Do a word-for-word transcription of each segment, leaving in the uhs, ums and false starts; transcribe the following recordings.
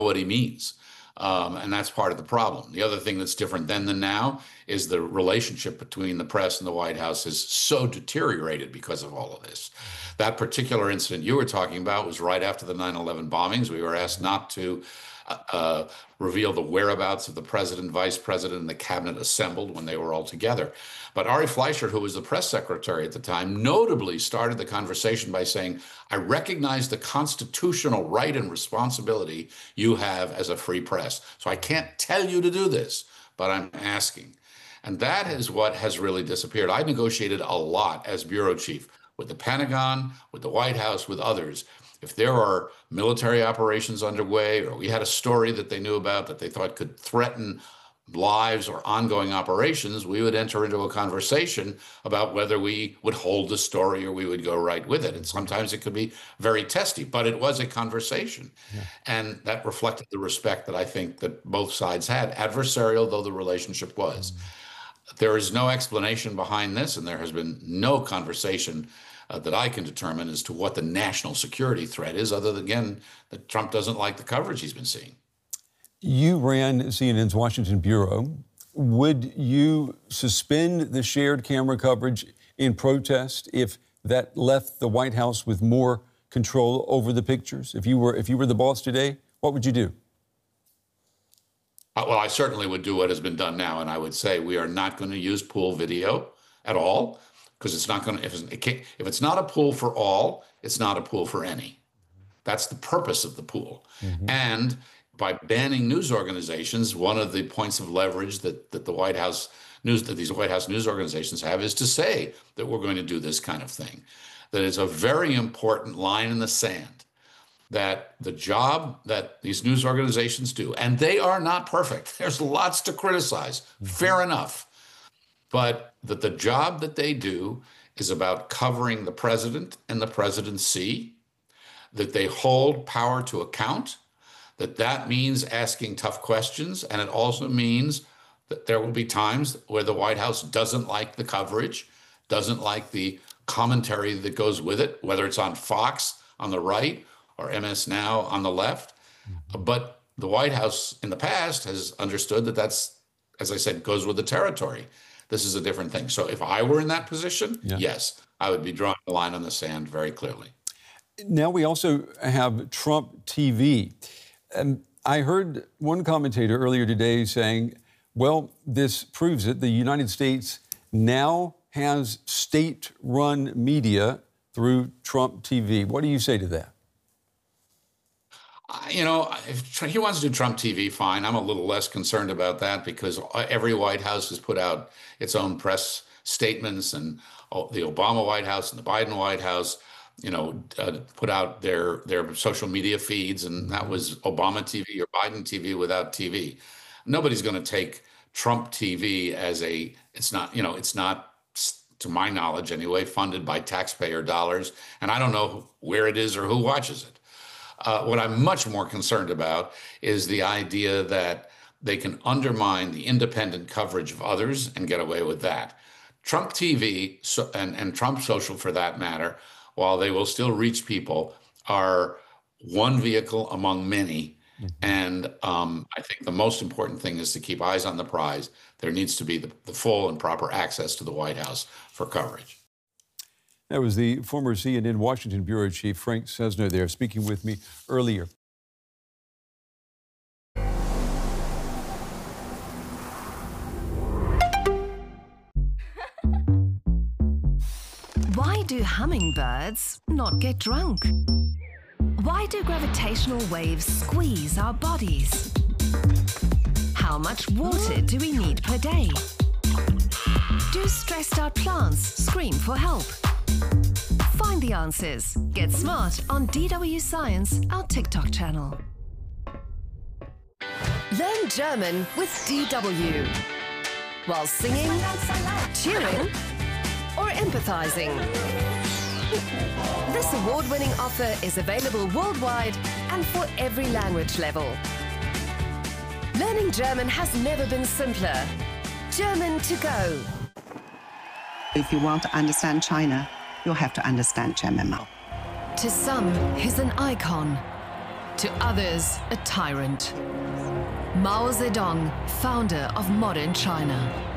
what he means. Um, and that's part of the problem. The other thing that's different then than now is the relationship between the press and the White House is so deteriorated because of all of this. That particular incident you were talking about was right after the nine eleven bombings. We were asked not to uh, reveal the whereabouts of the president, vice president, and the cabinet assembled when they were all together. But Ari Fleischer, who was the press secretary at the time, notably started the conversation by saying, I recognize the constitutional right and responsibility you have as a free press. So I can't tell you to do this, but I'm asking. And that is what has really disappeared. I negotiated a lot as bureau chief with the Pentagon, with the White House, with others. If there are military operations underway, or we had a story that they knew about that they thought could threaten lives or ongoing operations, we would enter into a conversation about whether we would hold the story or we would go right with it. And sometimes it could be very testy, but it was a conversation. Yeah. And that reflected the respect that I think that both sides had, adversarial though the relationship was. Mm. There is no explanation behind this, and there has been no conversation Uh, that I can determine as to what the national security threat is, other than, again, that Trump doesn't like the coverage he's been seeing. You ran C N N's Washington Bureau. Would you suspend the shared camera coverage in protest if that left the White House with more control over the pictures? If you were, if you were the boss today, what would you do? Uh, well, I certainly would do what has been done now, and I would say we are not going to use pool video at all. Because it's not going to, if it's, it can't, if it's not a pool for all, it's not a pool for any. That's the purpose of the pool. Mm-hmm. And by banning news organizations, one of the points of leverage that, that the White House news, that these White House news organizations have is to say that we're going to do this kind of thing. That is a very important line in the sand, that the job that these news organizations do, and they are not perfect. There's lots to criticize, mm-hmm. fair enough. But that the job that they do is about covering the president and the presidency, that they hold power to account, that that means asking tough questions, and it also means that there will be times where the White House doesn't like the coverage, doesn't like the commentary that goes with it, whether it's on Fox on the right or M S Now on the left. Mm-hmm. But the White House in the past has understood that that's, as I said, goes with the territory. This is a different thing. So if I were in that position, yeah. yes, I would be drawing a line on the sand very clearly. Now we also have Trump T V. And I heard one commentator earlier today saying, well, this proves it. The United States now has state-run media through Trump T V. What do you say to that? You know, if he wants to do Trump T V, fine. I'm a little less concerned about that because every White House has put out its own press statements, and the Obama White House and the Biden White House, you know, uh, put out their their social media feeds, and that was Obama T V or Biden T V without T V. Nobody's going to take Trump T V as a, it's not, you know, it's not, to my knowledge anyway, funded by taxpayer dollars, and I don't know where it is or who watches it. Uh, what I'm much more concerned about is the idea that they can undermine the independent coverage of others and get away with that. Trump T V so, and, and Trump Social, for that matter, while they will still reach people, are one vehicle among many. Mm-hmm. And um, I think the most important thing is to keep eyes on the prize. There needs to be the, the full and proper access to the White House for coverage. That was the former C N N Washington Bureau Chief, Frank Sesno, there, speaking with me earlier. Why do hummingbirds not get drunk? Why do gravitational waves squeeze our bodies? How much water do we need per day? Do stressed out plants scream for help? Find the answers. Get smart on D W Science, our TikTok channel. Learn German with D W while singing, cheering, or empathizing. This award-winning offer is available worldwide and for every language level. Learning German has never been simpler. German to go. If you want to understand China, you'll have to understand Chairman Mao. To some, he's an icon. to others a tyrant. Mao Zedong, founder of modern China.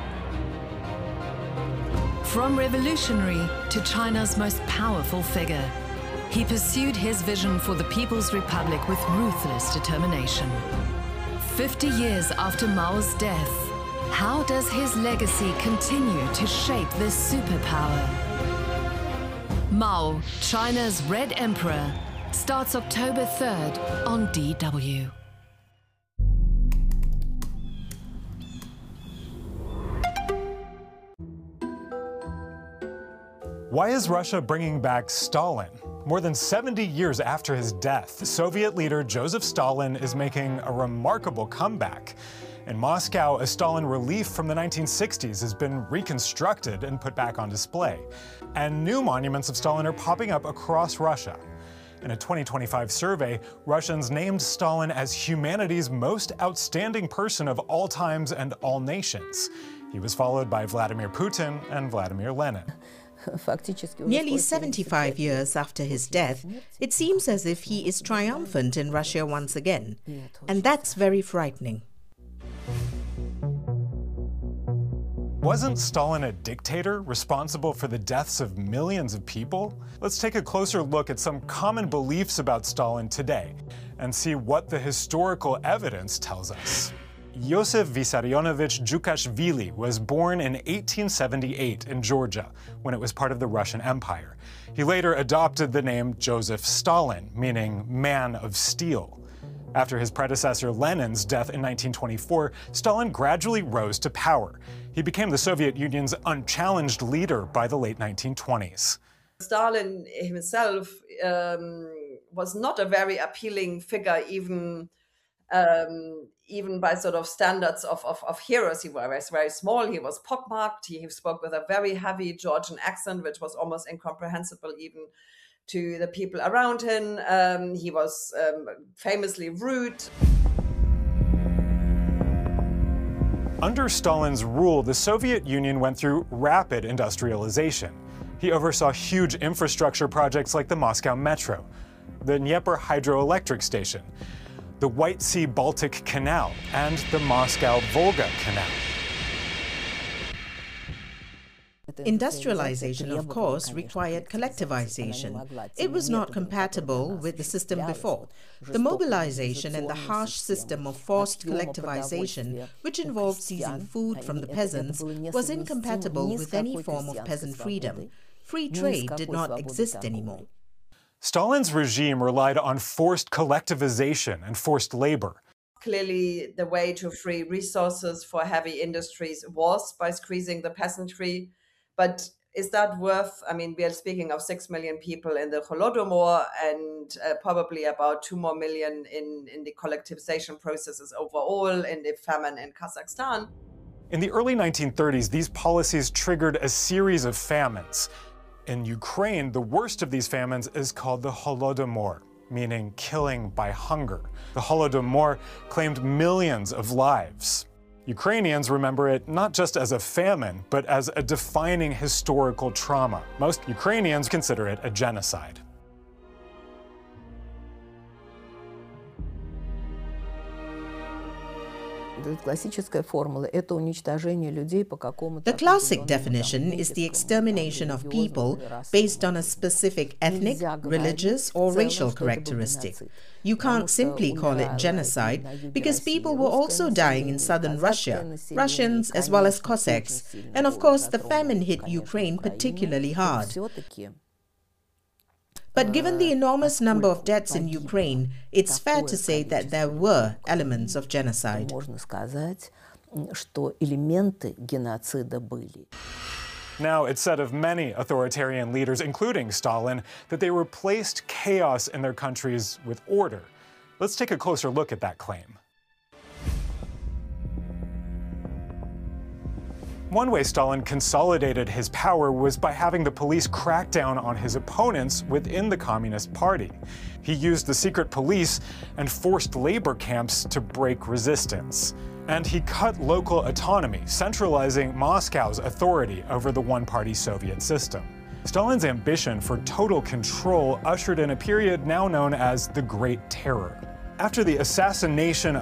From revolutionary to China's most powerful figure, he pursued his vision for the People's Republic with ruthless determination. Fifty years after Mao's death, how does his legacy continue to shape this superpower? Mao, China's Red Emperor, starts October third on D W. Why is Russia bringing back Stalin? More than seventy years after his death, Soviet leader Joseph Stalin is making a remarkable comeback. In Moscow, a Stalin relief from the nineteen sixties has been reconstructed and put back on display. And new monuments of Stalin are popping up across Russia. In a twenty twenty-five survey, Russians named Stalin as humanity's most outstanding person of all times and all nations. He was followed by Vladimir Putin and Vladimir Lenin. Nearly seventy-five years after his death, it seems as if he is triumphant in Russia once again. And that's very frightening. Wasn't Stalin a dictator responsible for the deaths of millions of people? Let's take a closer look at some common beliefs about Stalin today and see what the historical evidence tells us. Yosef Vissarionovich Djukashvili was born in eighteen seventy-eight in Georgia, when it was part of the Russian Empire. He later adopted the name Joseph Stalin, meaning man of steel. After his predecessor Lenin's death in nineteen twenty-four, Stalin gradually rose to power. He became the Soviet Union's unchallenged leader by the late nineteen twenties. Stalin himself um, was not a very appealing figure, even um, even by sort of standards of, of, of heroes. He was very small, he was pockmarked, he spoke with a very heavy Georgian accent, which was almost incomprehensible even to the people around him. Um, he was um, famously rude. Under Stalin's rule, the Soviet Union went through rapid industrialization. He oversaw huge infrastructure projects like the Moscow Metro, the Dnieper hydroelectric station, the White Sea-Baltic Canal, and the Moscow-Volga Canal. Industrialization, of course, required collectivization. It was not compatible with the system before. The mobilization and the harsh system of forced collectivization, which involved seizing food from the peasants, was incompatible with any form of peasant freedom. Free trade did not exist anymore. Stalin's regime relied on forced collectivization and forced labor. Clearly, the way to free resources for heavy industries was by squeezing the peasantry. But is that worth, I mean, we are speaking of six million people in the Holodomor and uh, probably about two more million in, in the collectivization processes overall in the famine in Kazakhstan. In the early nineteen thirties, these policies triggered a series of famines. In Ukraine, the worst of these famines is called the Holodomor, meaning killing by hunger. The Holodomor claimed millions of lives. Ukrainians remember it not just as a famine, but as a defining historical trauma. Most Ukrainians consider it a genocide. The classic definition is the extermination of people based on a specific ethnic, religious, or racial characteristic. You can't simply call it genocide because people were also dying in southern Russia, Russians as well as Cossacks, and of course the famine hit Ukraine particularly hard. But given the enormous number of deaths in Ukraine, it's fair to say that there were elements of genocide. Now, it's said of many authoritarian leaders, including Stalin, that they replaced chaos in their countries with order. Let's take a closer look at that claim. One way Stalin consolidated his power was by having the police crack down on his opponents within the Communist Party. He used the secret police and forced labor camps to break resistance. And he cut local autonomy, centralizing Moscow's authority over the one-party Soviet system. Stalin's ambition for total control ushered in a period now known as the Great Terror. After the assassination